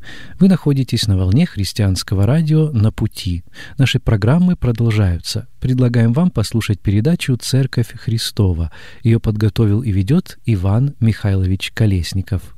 Вы находитесь на волне христианского радио «На пути». Наши программы продолжаются. Предлагаем вам послушать передачу «Церковь Христова». Ее подготовил и ведет Иван Михайлович Колесников.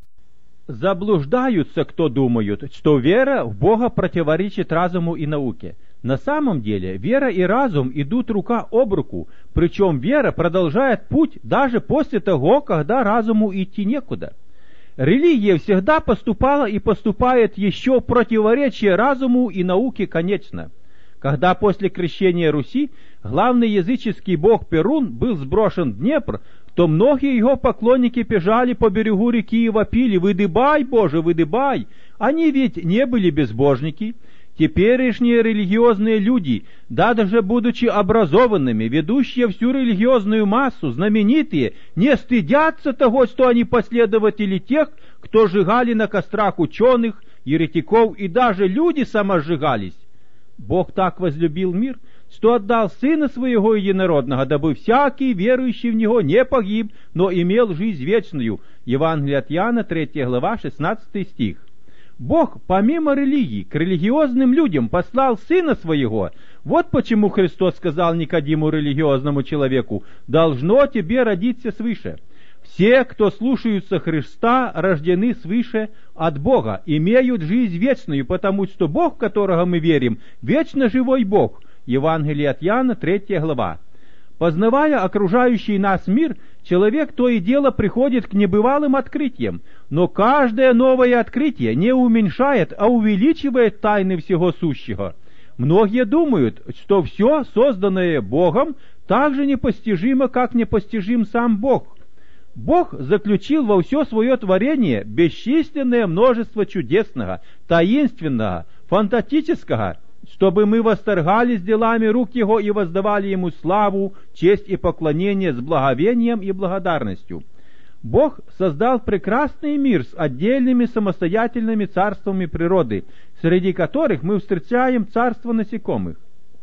Заблуждаются, кто думают, что вера в Бога противоречит разуму и науке. На самом деле вера и разум идут рука об руку, причем вера продолжает путь даже после того, когда разуму идти некуда. Религия всегда поступала и поступает еще в противоречие разуму и науке конечно. Когда после крещения Руси главный языческий бог Перун был сброшен в Днепр, то многие его поклонники бежали по берегу реки и вопили: «Выдыбай, Боже, выдыбай!» Они ведь не были безбожники. Теперешние религиозные люди, даже будучи образованными, ведущие всю религиозную массу, знаменитые, не стыдятся того, что они последователи тех, кто сжигали на кострах ученых, еретиков, и даже люди самосжигались. Бог так возлюбил мир, что отдал Сына Своего Единородного, дабы всякий, верующий в Него, не погиб, но имел жизнь вечную. Евангелие от Иоанна, 3 глава, 16 стих. Бог, помимо религии, к религиозным людям послал Сына Своего. Вот почему Христос сказал Никодиму, религиозному человеку: «Должно тебе родиться свыше». Все, кто слушаются Христа, рождены свыше от Бога, имеют жизнь вечную, потому что Бог, в которого мы верим, вечно живой Бог. Евангелие от Иоанна, 3 глава. Познавая окружающий нас мир, человек то и дело приходит к небывалым открытиям, но каждое новое открытие не уменьшает, а увеличивает тайны всего сущего. Многие думают, что все, созданное Богом, так же непостижимо, как непостижим сам Бог. Бог заключил во все свое творение бесчисленное множество чудесного, таинственного, фантастического, чтобы мы восторгались делами рук Его и воздавали Ему славу, честь и поклонение с благовением и благодарностью. Бог создал прекрасный мир с отдельными самостоятельными царствами природы, среди которых мы встречаем царство насекомых.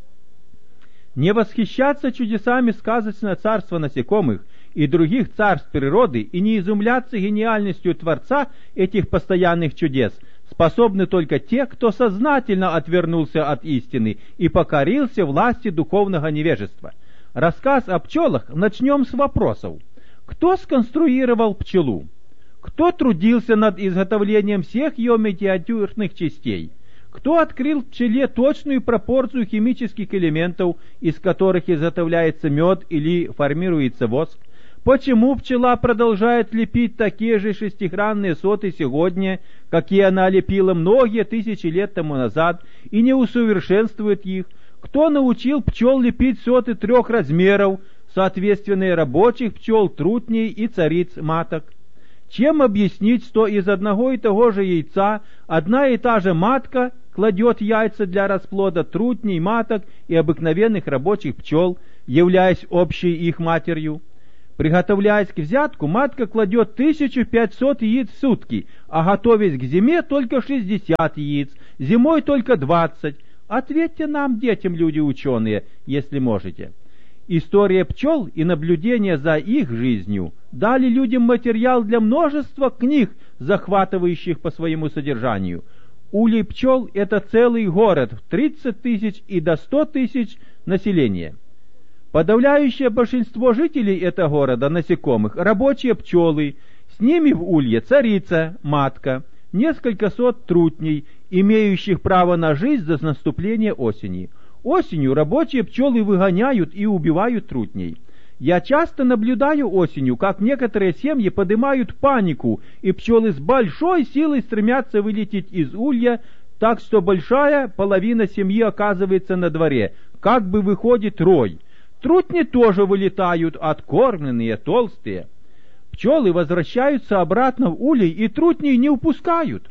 Не восхищаться чудесами сказочного царства насекомых и других царств природы и не изумляться гениальностью Творца этих постоянных чудес способны только те, кто сознательно отвернулся от истины и покорился власти духовного невежества. Рассказ о пчелах начнем с вопросов. Кто сконструировал пчелу? Кто трудился над изготовлением всех ее миниатюрных частей? Кто открыл в пчеле точную пропорцию химических элементов, из которых изготовляется мед или формируется воск? Почему пчела продолжает лепить такие же шестигранные соты сегодня, какие она лепила многие тысячи лет тому назад, и не усовершенствует их? Кто научил пчел лепить соты 3 размеров, соответственные рабочих пчел, трутней и цариц маток? Чем объяснить, что из одного и того же яйца одна и та же матка кладет яйца для расплода трутней, маток и обыкновенных рабочих пчел, являясь общей их матерью? Приготовляясь к взятку, матка кладет 1500 яиц в сутки, а готовясь к зиме только 60 яиц, зимой только 20. Ответьте нам, детям, люди ученые, если можете. История пчел и наблюдение за их жизнью дали людям материал для множества книг, захватывающих по своему содержанию. Улей пчел – это целый город в 30 тысяч и до 100 тысяч населения. Подавляющее большинство жителей этого города, насекомых, рабочие пчелы, с ними в улье царица, матка, несколько сот трутней, имеющих право на жизнь до наступления осени. Осенью рабочие пчелы выгоняют и убивают трутней. Я часто наблюдаю осенью, как некоторые семьи поднимают панику, и пчелы с большой силой стремятся вылететь из улья, так что большая половина семьи оказывается на дворе, как бы выходит рой. Трутни тоже вылетают, откормленные, толстые. Пчелы возвращаются обратно в улей, и трутней не упускают.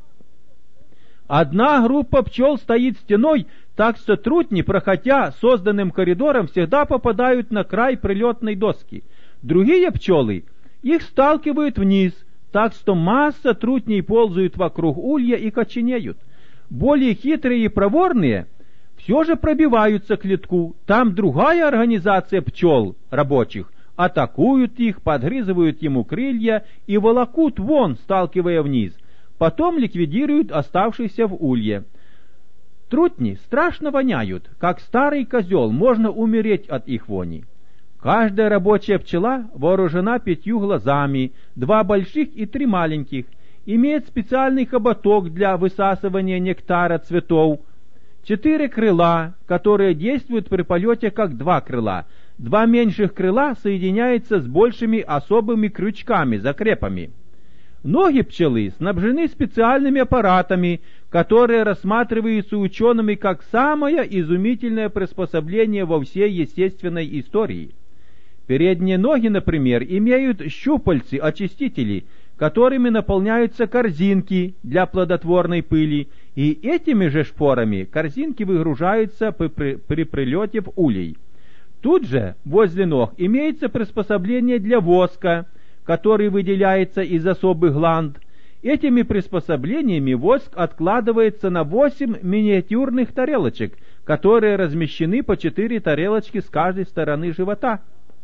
Одна группа пчел стоит стеной, так что трутни, проходя созданным коридором, всегда попадают на край прилетной доски. Другие пчелы их сталкивают вниз, так что масса трутней ползают вокруг улья и коченеют. Более хитрые и проворные все же пробиваются к литку. Там другая организация пчел, рабочих, атакуют их, подгрызывают ему крылья и волокут вон, сталкивая вниз. потом ликвидируют оставшихся в улье. Трутни страшно воняют, как старый козел, можно умереть от их вони. Каждая рабочая пчела вооружена 5 глазами, 2 больших и 3 маленьких, имеет специальный хоботок для высасывания нектара цветов, 4 крыла, которые действуют при полете как 2 крыла. 2 меньших крыла соединяются с большими особыми крючками, закрепами. Ноги пчелы снабжены специальными аппаратами, которые рассматриваются учеными как самое изумительное приспособление во всей естественной истории. Передние ноги, например, имеют щупальцы-очистители, которыми наполняются корзинки для плодотворной пыли, и этими же шпорами корзинки выгружаются при прилете в улей. Тут же, возле ног, имеется приспособление для воска, который выделяется из особых гланд. Этими приспособлениями воск откладывается на 8 миниатюрных тарелочек, которые размещены по 4 тарелочки с каждой стороны живота.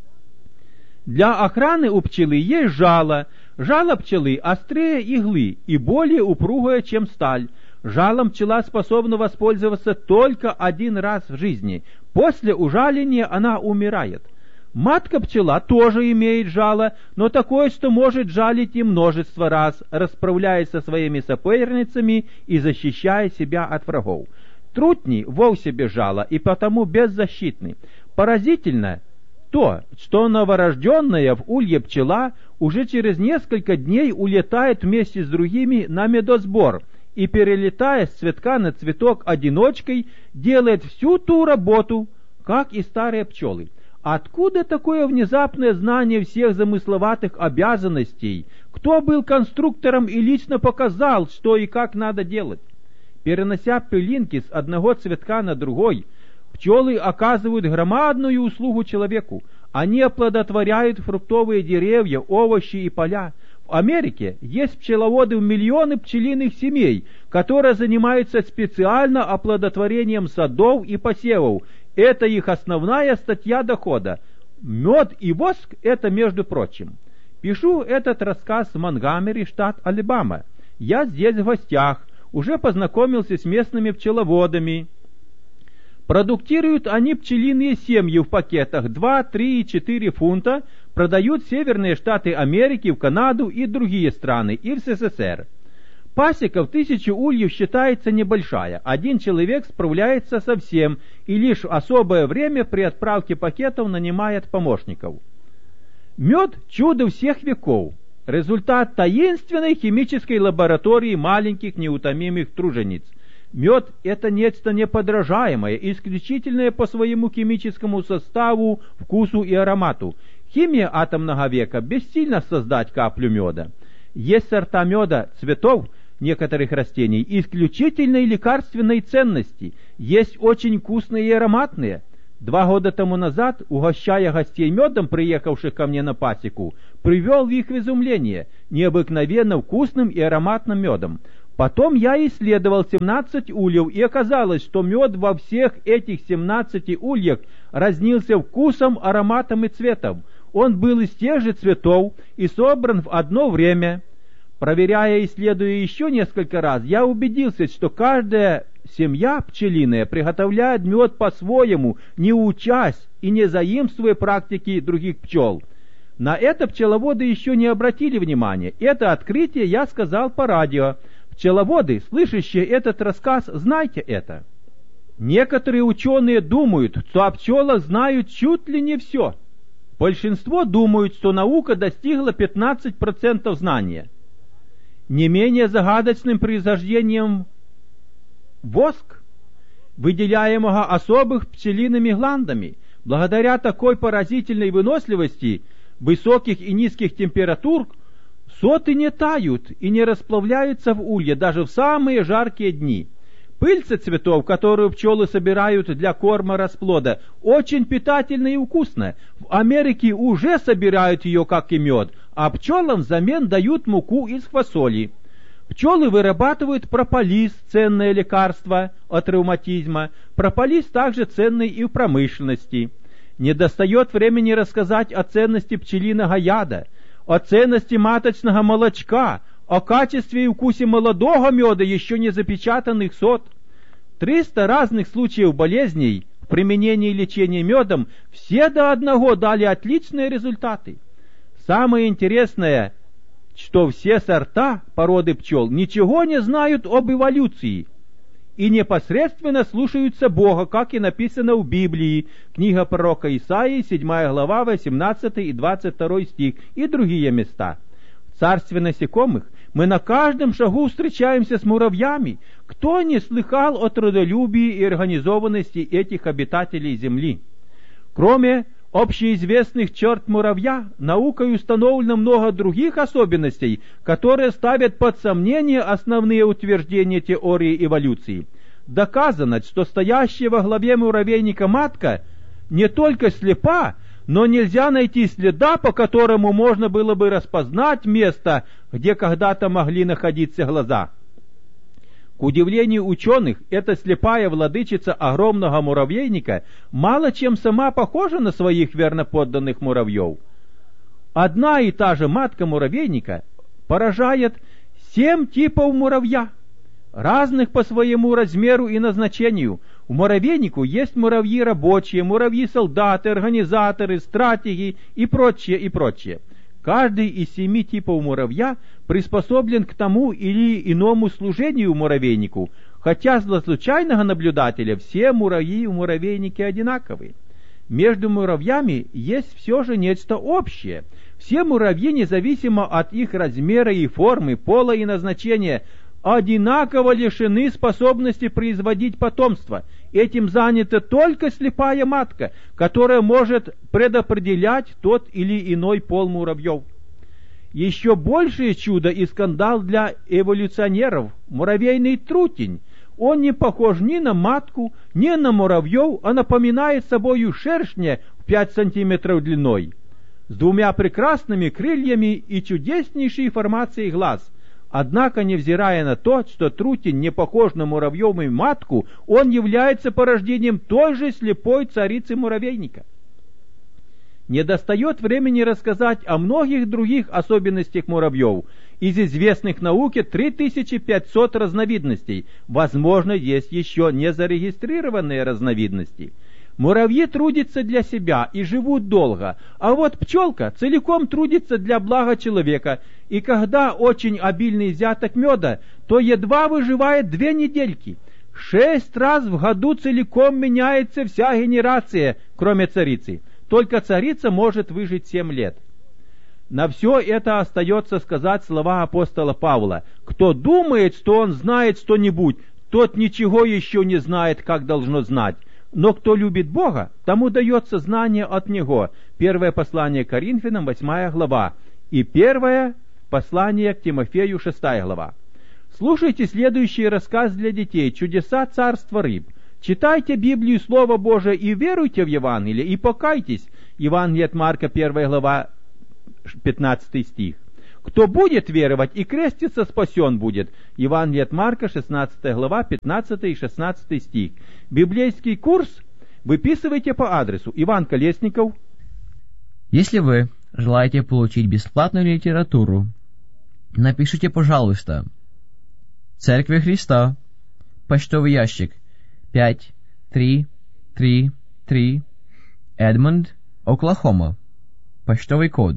Для охраны у пчелы есть жало. Жало пчелы острее иглы и более упругое, чем сталь. Жалом пчела способна воспользоваться только 1 раз в жизни. После ужаления она умирает. Матка-пчела тоже имеет жало, но такое, что может жалить и множество раз, расправляясь со своими соперницами и защищая себя от врагов. Трутни вовсе без жала и потому беззащитны. Поразительно то, что новорожденная в улье пчела уже через несколько дней улетает вместе с другими на медосбор и, перелетая с цветка на цветок одиночкой, делает всю ту работу, как и старые пчелы. Откуда такое внезапное знание всех замысловатых обязанностей? Кто был конструктором и лично показал, что и как надо делать? Перенося пылинки с одного цветка на другой, пчелы оказывают громадную услугу человеку. Они оплодотворяют фруктовые деревья, овощи и поля. В Америке есть пчеловоды в миллионы пчелиных семей, которые занимаются специально оплодотворением садов и посевов. Это их основная статья дохода. Мед и воск – это между прочим. Пишу этот рассказ в Монгомери, штат Алабама. Я здесь в гостях, уже познакомился с местными пчеловодами. Продуктируют они пчелиные семьи в пакетах 2, 3 и 4 фунта, продают в северные штаты Америки, в Канаду и другие страны, и в СССР. Пасека в 1000 ульев считается небольшая. 1 человек справляется со всем, и лишь в особое время при отправке пакетов нанимает помощников. Мед – чудо всех веков, результат таинственной химической лаборатории маленьких неутомимых тружениц. Мед – это нечто неподражаемое, исключительное по своему химическому составу, вкусу и аромату. Химия атомного века бессильна создать каплю меда. Есть сорта меда, цветов некоторых растений исключительной лекарственной ценности. Есть очень вкусные и ароматные. 2 года тому назад, угощая гостей медом, приехавших ко мне на пасеку, привел их в изумление необыкновенно вкусным и ароматным медом. Потом я исследовал 17 ульев, и оказалось, что мед во всех этих 17 ульях разнился вкусом, ароматом и цветом. Он был из тех же цветов и собран в одно время. Проверяя и исследуя еще несколько раз, я убедился, что каждая семья пчелиная приготовляет мед по-своему, не учась и не заимствуя практики других пчел. На это пчеловоды еще не обратили внимания. Это открытие я сказал по радио. Пчеловоды, слышащие этот рассказ, знайте это. Некоторые ученые думают, что о пчелах знают чуть ли не все. Большинство думают, что наука достигла 15% знания. Не менее загадочным происхождением воск, выделяемого особых пчелиными гландами. Благодаря такой поразительной выносливости высоких и низких температур соты не тают и не расплавляются в улье даже в самые жаркие дни. Пыльца цветов, которую пчелы собирают для корма расплода, очень питательна и вкусна. В Америке уже собирают ее, как и мед, а пчелам взамен дают муку из фасоли. Пчелы вырабатывают прополис, ценное лекарство от ревматизма. Прополис также ценный и в промышленности. Недостает времени рассказать о ценности пчелиного яда, о ценности маточного молочка, о качестве и вкусе молодого меда, еще не запечатанных сот. 300 разных случаев болезней в применении лечения медом, все до одного дали отличные результаты. Самое интересное, что все сорта породы пчел ничего не знают об эволюции и непосредственно слушаются Бога, как и написано в Библии, книга пророка Исаии, 7 глава, 18 и 22 стих, и другие места. В царстве насекомых мы на каждом шагу встречаемся с муравьями. Кто не слыхал о трудолюбии и организованности этих обитателей земли? Кроме общеизвестных черт муравья, наукой установлено много других особенностей, которые ставят под сомнение основные утверждения теории эволюции. Доказано, что стоящая во главе муравейника матка не только слепа, но нельзя найти следа, по которому можно было бы распознать место, где когда-то могли находиться глаза. К удивлению ученых, эта слепая владычица огромного муравейника мало чем сама похожа на своих верноподданных муравьев. Одна и та же матка муравейника поражает 7 типов муравья, разных по своему размеру и назначению. В муравейнику есть муравьи рабочие, муравьи-солдаты, организаторы, стратеги и прочее, и прочее. Каждый из 7 типов муравья приспособлен к тому или иному служению муравейнику, хотя для случайного наблюдателя все муравьи в муравейнике одинаковые. Между муравьями есть все же нечто общее. Все муравьи, независимо от их размера и формы, пола и назначения, одинаково лишены способности производить потомство. Этим занята только слепая матка, которая может предопределять тот или иной пол муравьев. Еще большее чудо и скандал для эволюционеров – муравейный трутень. Он не похож ни на матку, ни на муравьев, а напоминает собою шершня в 5 сантиметров длиной, с 2 прекрасными крыльями и чудеснейшей формацией глаз. Однако, невзирая на то, что трутень не похож на муравьевую матку, он является порождением той же слепой царицы муравейника. Недостает времени рассказать о многих других особенностях муравьев. Из известных науке 3500 разновидностей. Возможно, есть еще не зарегистрированные разновидности. Муравьи трудятся для себя и живут долго, а вот пчелка целиком трудится для блага человека, и когда очень обильный взяток меда, то едва выживает 2 недельки. 6 раз в году целиком меняется вся генерация, кроме царицы. Только царица может выжить 7 лет. На все это остается сказать слова апостола Павла: «Кто думает, что он знает что-нибудь, тот ничего еще не знает, как должно знать. Но кто любит Бога, тому дается знание от Него». Первое послание к Коринфянам, 8 глава, и первое послание к Тимофею, 6 глава. Слушайте следующий рассказ для детей «Чудеса царства рыб». Читайте Библию, Слово Божие, и веруйте в Евангелие, и покайтесь. Евангелие от Марка, 1 глава, 15 стих. Кто будет веровать и креститься, спасен будет. Евангелие от Марка, 16 глава, 15 и 16 стих. Библейский курс выписывайте по адресу Иван Колесников. Если вы желаете получить бесплатную литературу, напишите, пожалуйста, Церковь Христа, почтовый ящик 5333, Эдмонд, Оклахома, почтовый код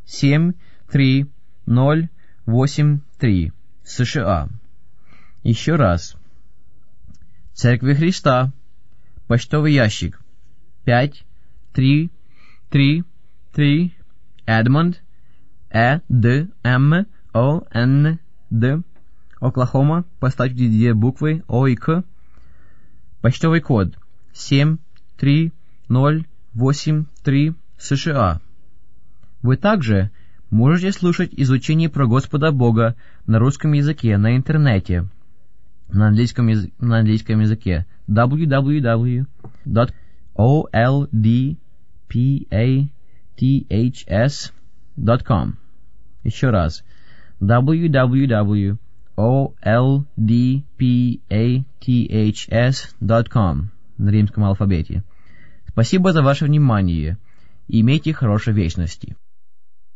73083, США. Еще раз. Церковь Христа, почтовый ящик 5333, Эдмонд, Эдмонд, Оклахома, поставьте 2 буквы О и К. Почтовый код 73083, США. Вы также можете слушать изучение про Господа Бога на русском языке на интернете, на английском языке www.oldpaths.com. Еще раз. www.oldpaths.com на римском алфавите. Спасибо за ваше внимание. Имейте хорошей вечности.